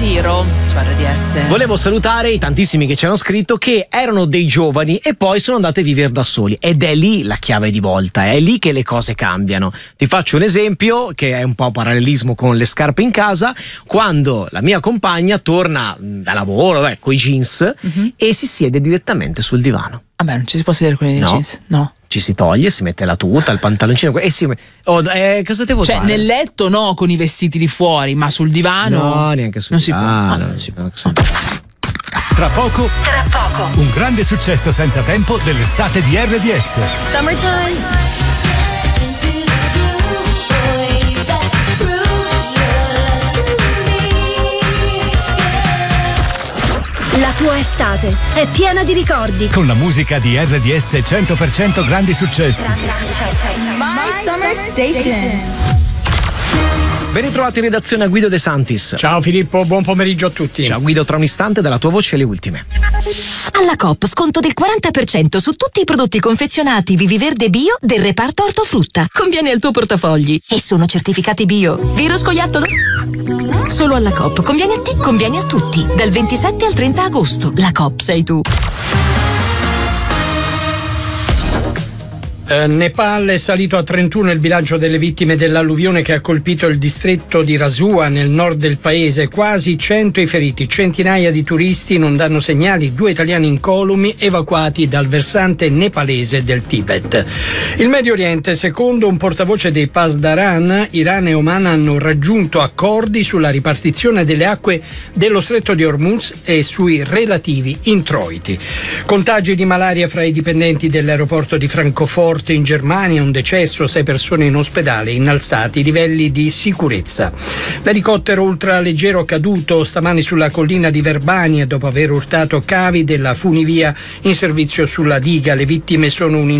giro su RDS. Volevo salutare i tantissimi che ci hanno scritto che erano dei giovani e poi sono andati a vivere da soli, ed è lì la chiave di volta, è lì che le cose cambiano. Ti faccio un esempio che è un po' parallelismo con le scarpe in casa. Quando la mia compagna torna da lavoro coi jeans e si siede direttamente sul divano. Vabbè, non ci si può sedere con i jeans, no. Ci si toglie, si mette la tuta, il pantaloncino e cosa devo fare? Nel letto no, con i vestiti di fuori, ma sul divano no, neanche sul divano. Non si può. Tra poco un grande successo senza tempo dell'estate di RDS. Summertime. La tua estate è piena di ricordi. Con la musica di RDS 100% grandi successi. My Summer Station. Ben ritrovati in redazione a Guido De Santis. Ciao Filippo, buon pomeriggio a tutti. Ciao Guido, tra un istante dalla tua voce le ultime. Alla Coop sconto del 40% su tutti i prodotti confezionati Viviverde Bio del reparto ortofrutta. Conviene al tuo portafogli e sono certificati bio. Vero scoiattolo? Solo alla Coop. Conviene a te, conviene a tutti. Dal 27 al 30 agosto. La Coop sei tu. Nepal è salito a 31 il bilancio delle vittime dell'alluvione che ha colpito il distretto di Rasua nel nord del paese. Quasi 100 i feriti, centinaia di turisti non danno segnali, 2 italiani incolumi evacuati dal versante nepalese del Tibet. Il Medio Oriente, secondo un portavoce dei Pasdaran, Iran e Oman hanno raggiunto accordi sulla ripartizione delle acque dello stretto di Hormuz e sui relativi introiti. Contagi di malaria fra i dipendenti dell'aeroporto di Francoforte in Germania, un decesso, 6 persone in ospedale, innalzati i livelli di sicurezza. L'elicottero ultraleggero caduto stamani sulla collina di Verbania dopo aver urtato cavi della funivia in servizio sulla diga. Le vittime sono un